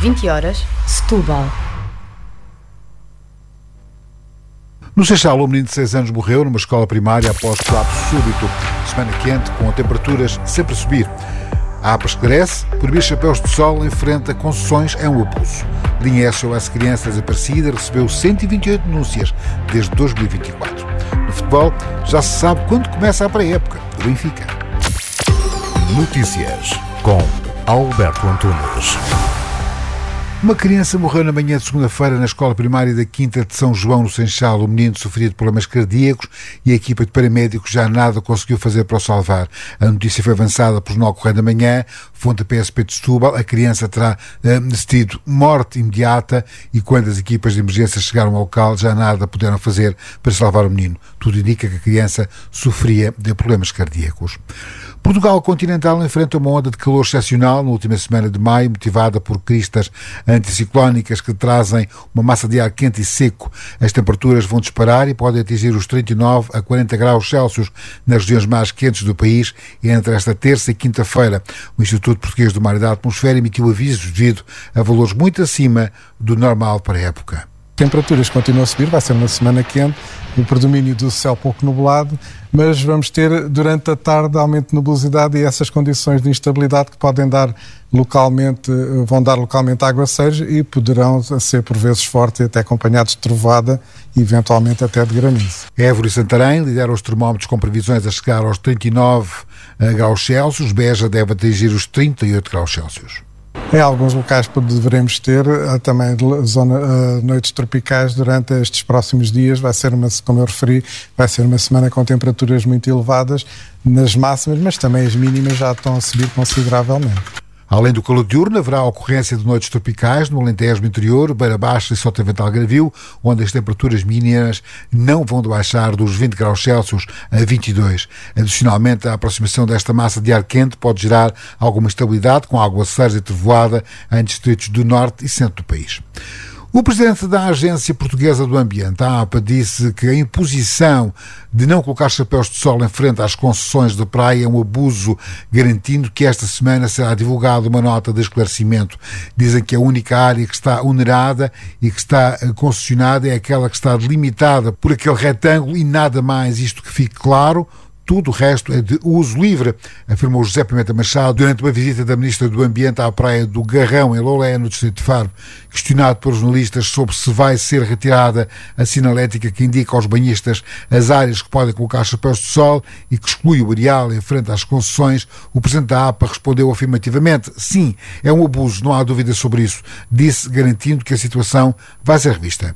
20h, Setúbal. No Seixal, um menino de 6 anos morreu numa escola primária após colapso súbito. Semana quente, com temperaturas sempre a subir. A APA esclarece, proibir chapéus de sol em frente a concessões é um abuso. Linha SOS Criança Desaparecida recebeu 128 denúncias desde 2024. No futebol, já se sabe quando começa a pré-época. O Benfica. Notícias com Alberto Antunes. Uma criança morreu na manhã de segunda-feira na escola primária da Quinta de São João, no Seixal. O menino sofria de problemas cardíacos e a equipa de paramédicos já nada conseguiu fazer para o salvar. A notícia foi avançada por Jornal Correio da Manhã, fonte da PSP de Setúbal. A criança terá tido morte imediata e quando as equipas de emergência chegaram ao local já nada puderam fazer para salvar o menino. Tudo indica que a criança sofria de problemas cardíacos. Portugal continental enfrenta uma onda de calor excepcional na última semana de maio, motivada por cristas anticiclónicas que trazem uma massa de ar quente e seco. As temperaturas vão disparar e podem atingir os 39 a 40 graus Celsius nas regiões mais quentes do país entre esta terça e quinta-feira. O Instituto Português do Mar e da Atmosfera emitiu avisos devido a valores muito acima do normal para a época. Temperaturas continuam a subir, vai ser uma semana quente, o predomínio do céu pouco nublado, mas vamos ter durante a tarde aumento de nebulosidade e essas condições de instabilidade que podem vão dar localmente aguaceiros e poderão ser por vezes fortes e até acompanhados de trovoada e eventualmente até de granizo. Évora e Santarém lideram os termómetros com previsões a chegar aos 39 graus Celsius, Beja deve atingir os 38 graus Celsius. Em alguns locais deveremos ter também noites tropicais durante estes próximos dias. Vai ser como eu referi, vai ser uma semana com temperaturas muito elevadas nas máximas, mas também as mínimas já estão a subir consideravelmente. Além do calor diurno, haverá a ocorrência de noites tropicais no Alentejo interior, Beira Baixa e Sotavento Algarvio, onde as temperaturas mínimas não vão baixar dos 20 graus Celsius a 22. Adicionalmente, a aproximação desta massa de ar quente pode gerar alguma instabilidade, com aguaceiros e trovoada em distritos do norte e centro do país. O presidente da Agência Portuguesa do Ambiente, a APA, disse que a imposição de não colocar chapéus de sol em frente às concessões de praia é um abuso, garantindo que esta semana será divulgada uma nota de esclarecimento. Dizem que a única área que está onerada e que está concessionada é aquela que está delimitada por aquele retângulo e nada mais. Isto que fique claro. Tudo o resto é de uso livre, afirmou José Pimenta Machado durante uma visita da Ministra do Ambiente à praia do Garrão, em Lolé, no distrito de Faro. Questionado por jornalistas sobre se vai ser retirada a sinalética que indica aos banhistas as áreas que podem colocar chapéus de sol e que exclui o areal em frente às concessões, o Presidente da APA respondeu afirmativamente: sim, é um abuso, não há dúvida sobre isso, disse, garantindo que a situação vai ser revista.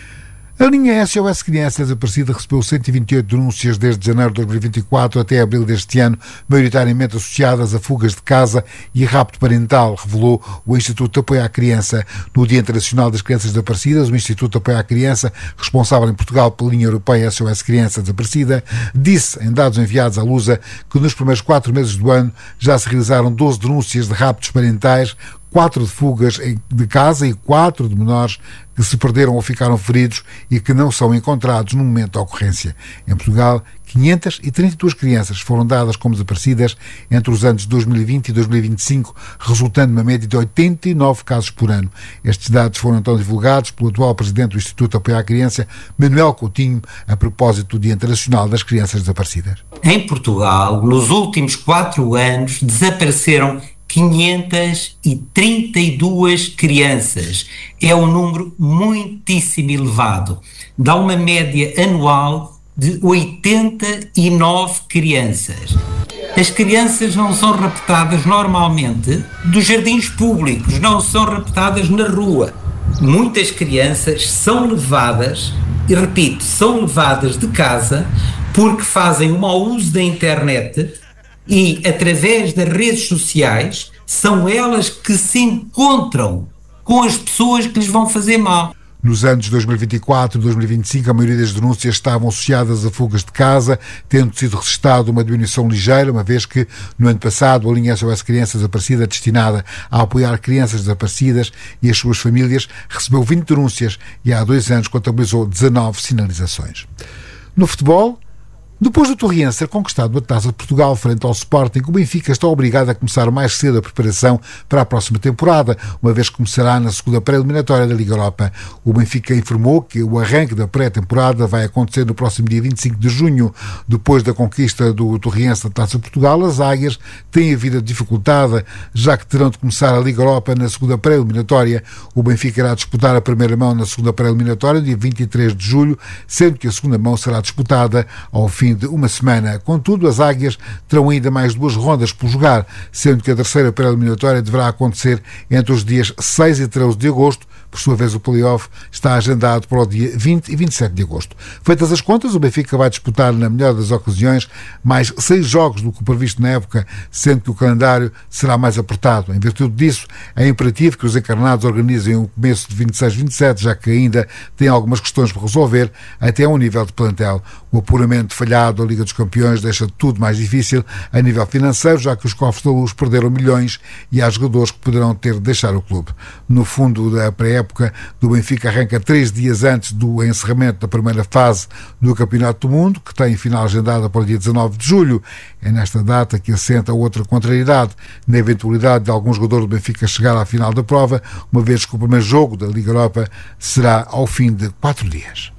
A linha SOS Criança Desaparecida recebeu 128 denúncias desde janeiro de 2024 até abril deste ano, maioritariamente associadas a fugas de casa e rapto parental, revelou o Instituto de Apoio à Criança. No Dia Internacional das Crianças Desaparecidas, o Instituto de Apoio à Criança, responsável em Portugal pela linha europeia SOS Criança Desaparecida, disse, em dados enviados à Lusa, que nos primeiros 4 meses do ano já se realizaram 12 denúncias de raptos parentais, 4 de fugas de casa e 4 de menores que se perderam ou ficaram feridos e que não são encontrados no momento da ocorrência. Em Portugal, 532 crianças foram dadas como desaparecidas entre os anos 2020 e 2025, resultando numa média de 89 casos por ano. Estes dados foram então divulgados pelo atual presidente do Instituto de Apoio à Criança, Manuel Coutinho, a propósito do Dia Internacional das Crianças Desaparecidas. Em Portugal, nos últimos 4 anos, desapareceram 532 crianças. É um número muitíssimo elevado. Dá uma média anual de 89 crianças. As crianças não são raptadas normalmente dos jardins públicos, não são raptadas na rua. Muitas crianças são levadas, e repito, são levadas de casa porque fazem um mau uso da internet e, através das redes sociais, são elas que se encontram com as pessoas que lhes vão fazer mal. Nos anos 2024 e 2025, a maioria das denúncias estavam associadas a fugas de casa, tendo sido registrada uma diminuição ligeira, uma vez que, no ano passado, a linha SOS Crianças Desaparecidas, destinada a apoiar crianças desaparecidas e as suas famílias, recebeu 20 denúncias e há 2 anos contabilizou 19 sinalizações. No futebol, Depois do Torriense ser conquistado a Taça de Portugal frente ao Sporting, o Benfica está obrigado a começar mais cedo a preparação para a próxima temporada, uma vez que começará na segunda pré-eliminatória da Liga Europa. O Benfica informou que o arranque da pré-temporada vai acontecer no próximo dia 25 de junho. Depois da conquista do Torriense da Taça de Portugal, as águias têm a vida dificultada, já que terão de começar a Liga Europa na segunda pré-eliminatória. O Benfica irá disputar a primeira mão na segunda pré-eliminatória, dia 23 de julho, sendo que a segunda mão será disputada ao fim de uma semana. Contudo, as águias terão ainda mais 2 rondas por jogar, sendo que a terceira pré-eliminatória deverá acontecer entre os dias 6 e 13 de agosto. Por sua vez, o play-off está agendado para o dia 20 e 27 de agosto. Feitas as contas, o Benfica vai disputar, na melhor das ocasiões, mais 6 jogos do que o previsto na época, sendo que o calendário será mais apertado. Em virtude disso, é imperativo que os encarnados organizem o começo de 26-27, já que ainda têm algumas questões para resolver, até a um nível de plantel. O apuramento falhado da Liga dos Campeões deixa tudo mais difícil a nível financeiro, já que os cofres da Luz perderam milhões e há jogadores que poderão ter de deixar o clube. No fundo da pré-época do Benfica arranca 3 dias antes do encerramento da primeira fase do Campeonato do Mundo, que tem final agendada para o dia 19 de julho. É nesta data que assenta outra contrariedade, na eventualidade de algum jogador do Benfica chegar à final da prova, uma vez que o primeiro jogo da Liga Europa será ao fim de 4 dias.